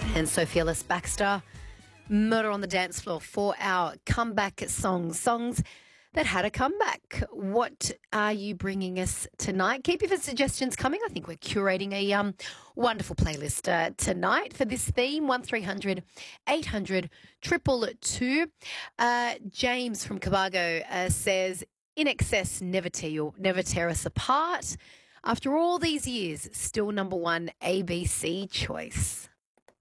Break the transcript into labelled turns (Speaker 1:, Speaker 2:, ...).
Speaker 1: and Sophia Ellis Baxter, Murder on the Dance Floor, for our comeback songs that had a comeback. What are you bringing us tonight? Keep your suggestions coming. I think we're curating a wonderful playlist tonight for this theme. 1300 800 222. James from Cabargo says, "In Excess, never tear us apart. After all these years, still number one ABC choice."